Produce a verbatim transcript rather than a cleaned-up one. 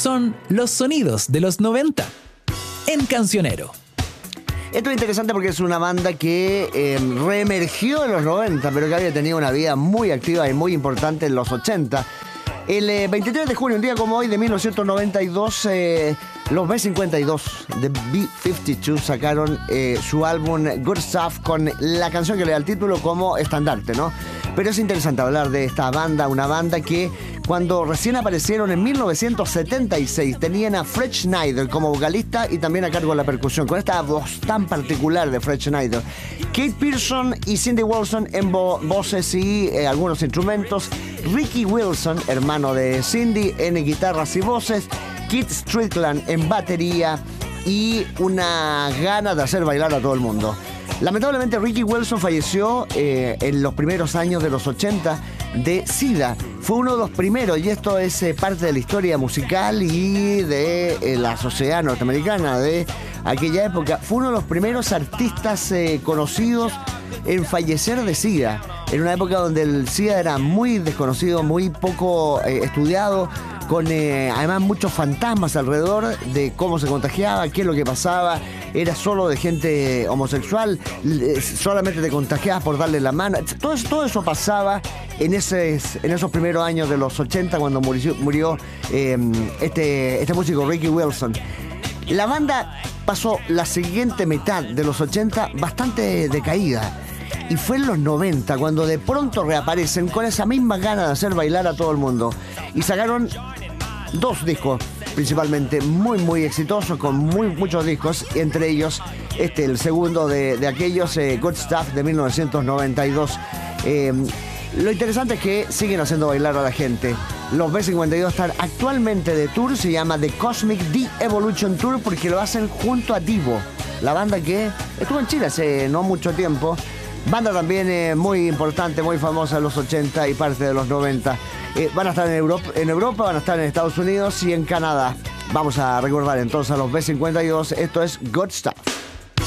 son los sonidos de los noventa en Cancionero. Esto es interesante porque es una banda que eh, reemergió en los noventa, pero que había tenido una vida muy activa y muy importante en los ochenta. El eh, veintitrés de junio, un día como hoy de mil novecientos noventa y dos, eh, los B cincuenta y dos de B cincuenta y dos sacaron eh, su álbum Good Stuff con la canción que le da el título como estandarte, ¿no? Pero es interesante hablar de esta banda, una banda que cuando recién aparecieron en mil novecientos setenta y seis tenían a Fred Schneider como vocalista y también a cargo de la percusión, con esta voz tan particular de Fred Schneider. Kate Pearson y Cindy Wilson en vo- voces y eh, algunos instrumentos. Ricky Wilson, hermano de Cindy, en guitarras y voces. Keith Strickland en batería y una gana de hacer bailar a todo el mundo. Lamentablemente Ricky Wilson falleció eh, en los primeros años de los ochenta de SIDA. Fue uno de los primeros, y esto es eh, parte de la historia musical y de eh, la sociedad norteamericana de aquella época. Fue uno de los primeros artistas eh, conocidos en fallecer de SIDA, en una época donde el SIDA era muy desconocido, muy poco eh, estudiado, con eh, además muchos fantasmas alrededor de cómo se contagiaba, qué es lo que pasaba. Era solo de gente homosexual, solamente te contagiabas por darle la mano. Todo eso, todo eso pasaba en, ese, en esos primeros años de los ochenta, cuando murió, murió eh, este, este músico Ricky Wilson. La banda pasó la siguiente mitad de los ochenta bastante decaída. Y fue en los noventa cuando de pronto reaparecen con esa misma gana de hacer bailar a todo el mundo. Y sacaron dos discos principalmente muy muy exitosos, con muy muchos discos, y entre ellos este, el segundo de, de aquellos, eh, Good Stuff de mil novecientos noventa y dos. Eh, lo interesante es que siguen haciendo bailar a la gente. Los B cincuenta y dos están actualmente de tour, se llama The Cosmic De-Evolution Tour, porque lo hacen junto a Divo, la banda que estuvo en Chile hace no mucho tiempo. Banda también eh, muy importante, muy famosa en los ochenta y parte de los noventa. Eh, van a estar en Europa, en Europa, van a estar en Estados Unidos y en Canadá. Vamos a recordar entonces a los B cincuenta y dos. Esto es Good Stuff.